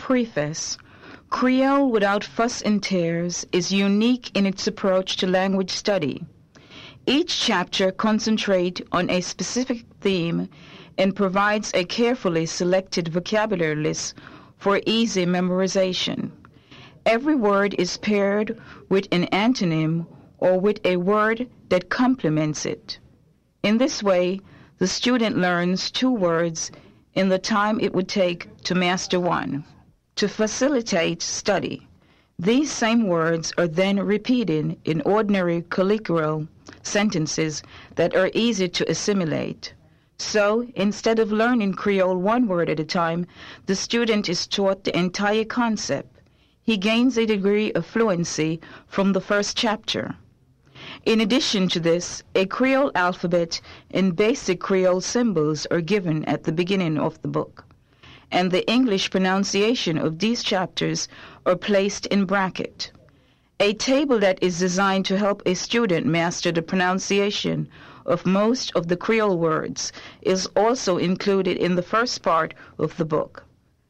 Preface. Creole Without Fuss and Tears is unique in its approach to language study. Each chapter concentrates on a specific theme and provides a carefully selected vocabulary list for easy memorization. Every word is paired with an antonym or with a word that complements it. In this way, the student learns 2 words in the time it would take to master one. To facilitate study, these same words are then repeated in ordinary colloquial sentences that are easy to assimilate. So, instead of learning Creole 1 word at a time, the student is taught the entire concept. He gains a degree of fluency from the first chapter. In addition to this, a Creole alphabet and basic Creole symbols are given at the beginning of the book, and the English pronunciation of these chapters are placed in bracket. A table that is designed to help a student master the pronunciation of most of the Creole words is also included in the first part of the book.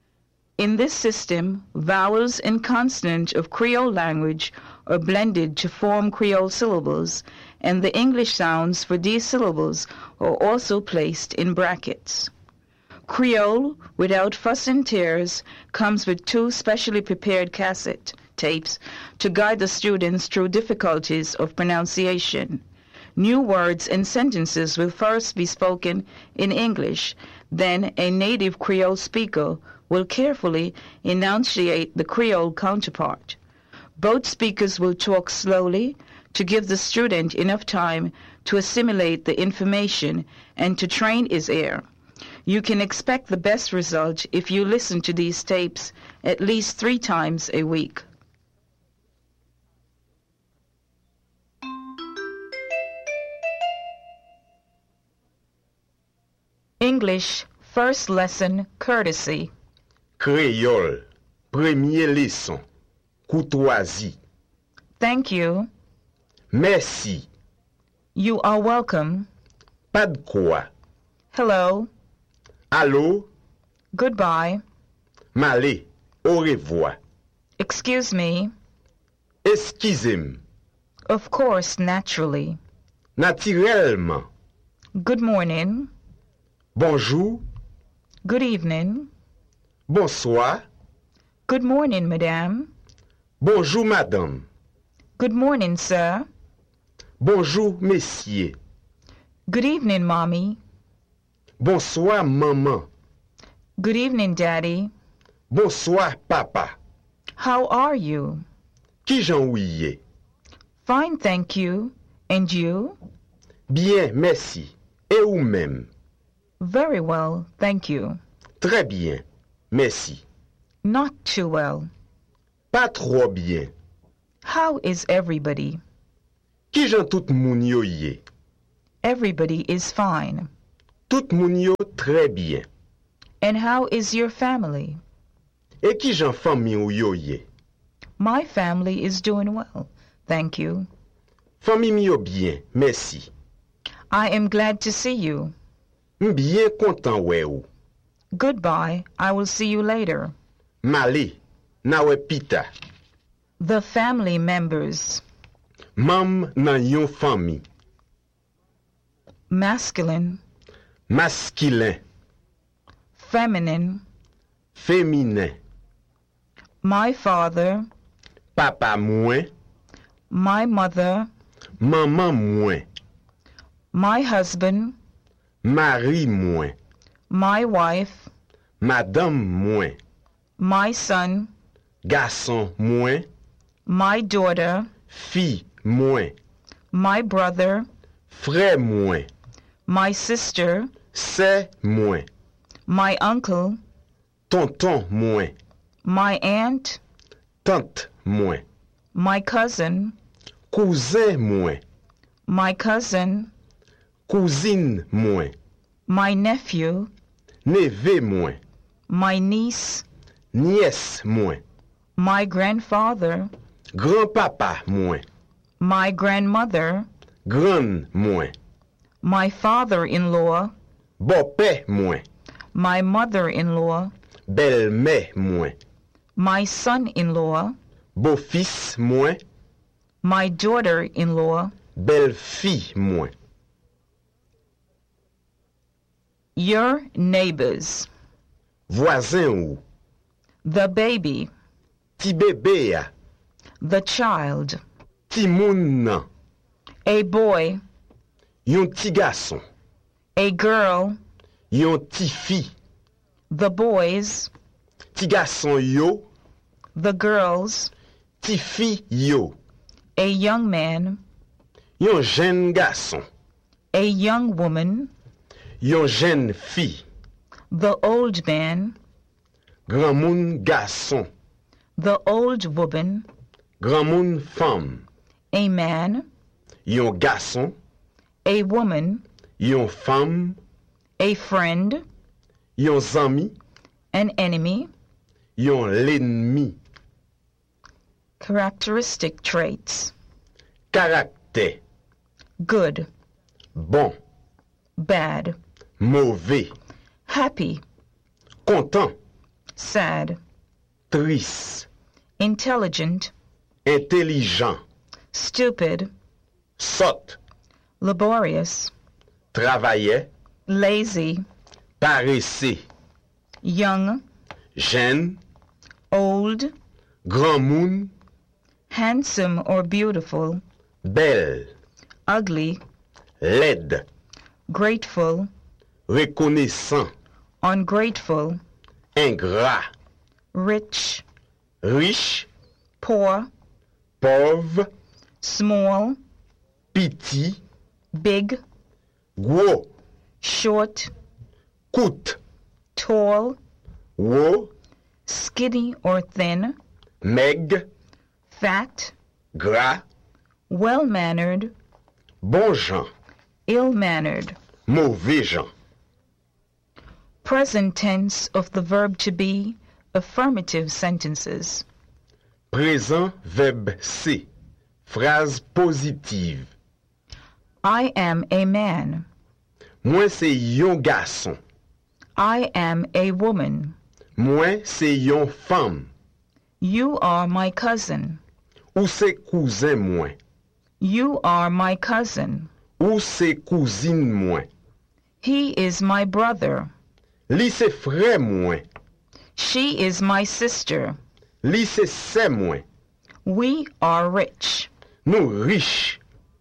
In this system, vowels and consonants of Creole language are blended to form Creole syllables, and the English sounds for these syllables are also placed in brackets. Creole Without Fuss and Tears comes with 2 specially prepared cassette tapes to guide the students through difficulties of pronunciation. New words and sentences will first be spoken in English, then a native Creole speaker will carefully enunciate the Creole counterpart. Both speakers will talk slowly to give the student enough time to assimilate the information and to train his ear. You can expect the best result if you listen to these tapes at least 3 times a week. English, first lesson, courtesy. Créole, premier leçon, courtoisie. Thank you. Merci. You are welcome. Pas de quoi. Hello. Allô? Goodbye. M'allez. Au revoir. Excuse me. Excusez-moi. Of course, naturally. Naturellement. Good morning. Bonjour. Good evening. Bonsoir. Good morning, madame. Bonjour, madame. Good morning, sir. Bonjour, messieurs. Good evening, mommy. Bonsoir, maman. Good evening, daddy. Bonsoir, papa. How are you? Qui j'en oublié? Fine, thank you. And you? Bien, merci. Et vous-même? Very well, thank you. Très bien, merci. Not too well. Pas trop bien. How is everybody? Qui j'en tout moun yo yé? Everybody is fine. Tout moun yo très bien. And how is your family? Et qui j'en famille ou yo yé? My family is doing well, thank you. Famille mi yo bien, merci. I am glad to see you. Bien content wè ou. Goodbye, I will see you later. M'allez, na wè pita. The family members. Mam nan yon famille. Masculine. Masculin. Feminine. Féminin. My father. Papa mwen. My mother. Maman mwen. My husband. Mari mwen. My wife. Madame mwen. My son. Garçon mwen. My daughter. Fille mwen. My brother. Frère mwen. My sister. Sè mwen. My uncle. Tonton mwen. My aunt. Tante mwen. My cousin. Cousin mwen. My cousin. Cousine mwen. My nephew. Neve mwen. My niece. Nièce mwen. My grandfather. Grand-papa mwen. My grandmother. Gran mwen. My father-in-law. Bopè mwen. My mother-in-law. Belle-mè mwen. my son-in-law, beau-fils mwen, my daughter-in-law, belle-fille mwen, your neighbors, voisin ou, the baby, ti bébé ya, the child, ti moun nan, a boy, yon ti garçon, a girl, yon ti fi, the boys, ti garçon yo, the girls, ti fi yo, a young man, yon jen garçon, a young woman, yon jen fi, the old man, gran moun garçon, the old woman, gran moun femme, a man, yon garçon, a woman, yon femme, a friend, yon zami, an enemy. yon l'ennemi. Characteristic traits: Caractère, good, bon, bad, mauvais, happy, content, sad, triste, intelligent, intelligent, stupid, sot, laborious, travaillet, lazy, paresseux, young, jeune, old, grand moun, handsome or beautiful, belle, ugly, laide, grateful, reconnaissant, ungrateful, ingrat, rich, riche, poor, pauvre, small, petit, big, gros, short, coûte, tall, haut, skinny or thin, maigre, fat, gras, well-mannered, bon gens, ill-mannered. mauvais gens. Present tense of the verb to be, affirmative sentences. Présent verbe C. Phrase positive. I am a man. Moi c'est yon garçon. I am a woman. Moi c'est yon femme. You are my cousin. Ou c'est cousin moi. You are my cousin. Ou c'est cousine moi. He is my brother. Li c'est frère moi. She is my sister. Li c'est sœur moi. We are rich. Nous riches.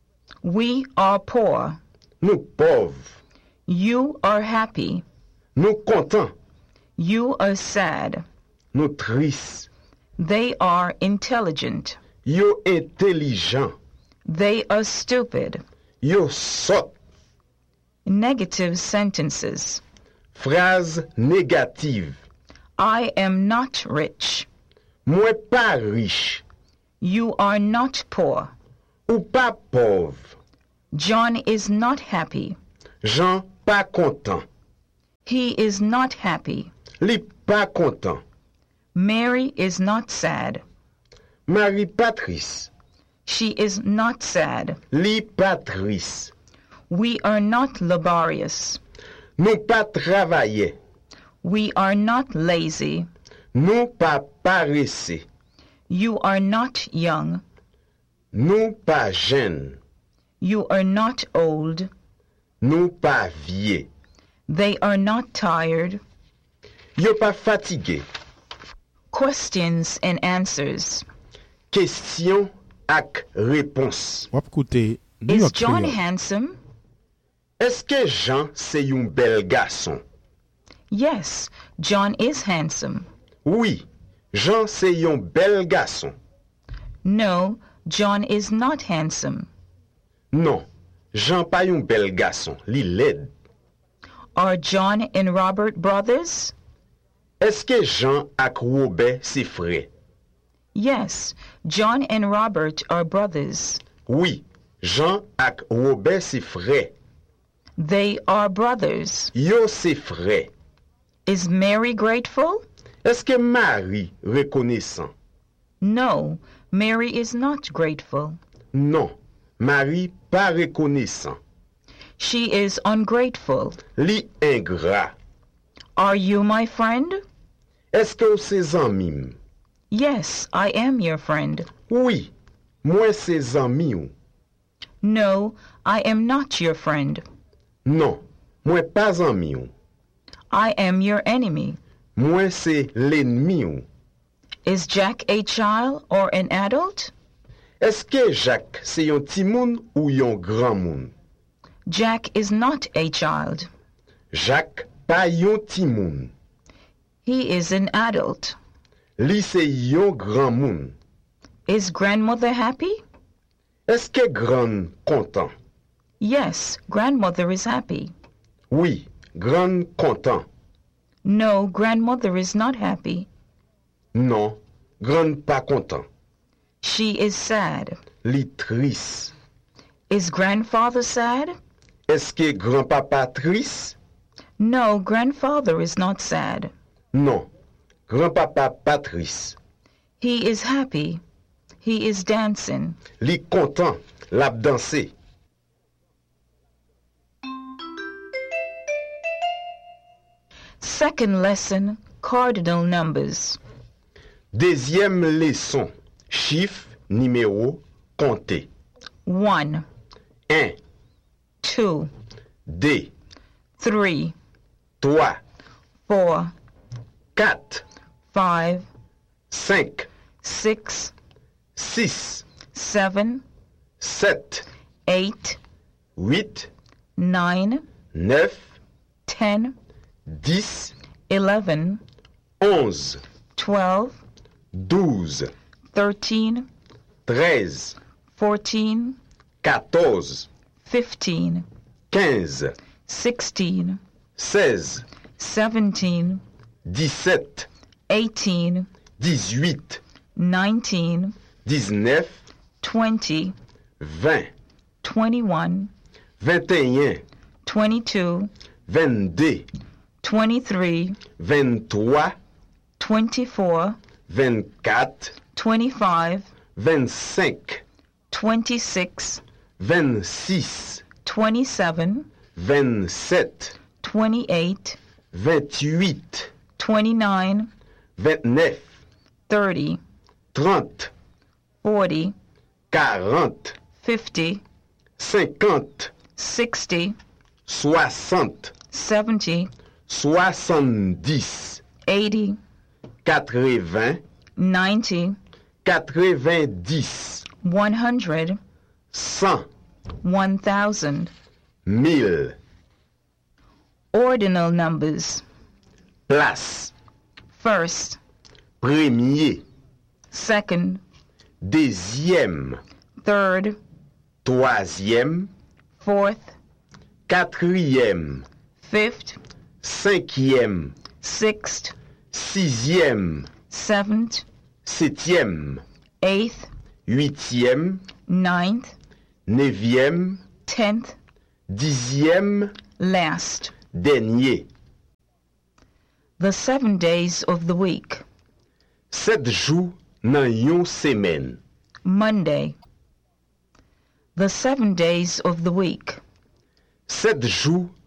We are poor. Nous pauvres. You are happy. Nous contents. You are sad. Nous tristes. They are intelligent. Yo intelligent. They are stupid. Yo sot. Negative sentences. Phrase négative. I am not rich. Moi pas riche. You are not poor. Ou pas pauvre. John is not happy. Jean pas content. He is not happy. Li pas content. Mary is not sad. Marie pas triste. She is not sad. Li pas triste. We are not laborious. Nous pas travailler. We are not lazy. Nous pas paresseux. You are not young. Nous pas jeunes. You are not old. Nous pas vieux. They are not tired. Yo pas fatigué. Questions and answers. Question ak réponse. Wap koute New Is York John Creole. handsome? Est-ce que Jean c'est un bel garçon? Yes, John is handsome. Oui, Jean c'est un bel garçon. No, John is not handsome. Non, Jean pas un bel garçon, li laid. Are John and Robert brothers? Est-ce que Jean ak Robert c'est frère? Yes, John and Robert are brothers. Oui, Jean ak Robert c'est frère. They are brothers. Yo c'est frère. Is Mary grateful? Est-ce que Marie reconnaissant? No, Mary is not grateful. Non, Marie pas reconnaissant. She is ungrateful. Li ingrat. Are you my friend? Est-ce que c'est ami? Yes, I am your friend. Oui, moi c'est zami ou. No, I am not your friend. Non, moi pas zami ou. I am your enemy. Moi c'est l'ennemi ou. Is Jack a child or an adult? Est-ce que Jacques c'est yon ti moun ou yon grand moun? Jack is not a child. Jacques pas yon ti moun. He is an adult. Li c'est yon grand moun. Is grandmother happy? Est-ce que grand content? Yes, grandmother is happy. Oui, grand content. No, grandmother is not happy. Non, grand pas content. She is sad. Li triste. Is grandfather sad? Est-ce que grand-papa triste? No, grandfather is not sad. Non, grand-papa pas triste. He is happy. He is dancing. Li content, l'a danser. Second lesson, cardinal numbers. Deuxième leçon, chiffres, numéros, compter. 1, 1, 2, 2, 3, 3, 4, 4, 5, 5, 6, 6, 7, 7, 8, 8, 9, 9, 10, 10, 11, 11, 12, 12, 13, 13, 14, 14, 15, 15, 16, 16, 17, 17, 18, 18, 19, 19, 20, 20, 21, 21, 22, 22, 23, 23, 24, 24, 25, 25, 26, 26, 27, 27, 28, 28, 29, 29, 30, 30, 40, 40, 50, 50, 60, 60, 70, 70, 80, 80, 90, 90, 100, 100, 1000. 1000. Ordinal numbers. Place. First, Premier. second, Deuxième. third, Troisième. fourth, Quatrième. fifth, Cinquième. sixth, Sixième. seventh, Septième. eighth, Huitième. ninth, Neuvième. 10th, Dixième. last. Dernier. The 7 days of the week. 7 jours nan yon semaine. Monday. The 7 days of the week. 7 jours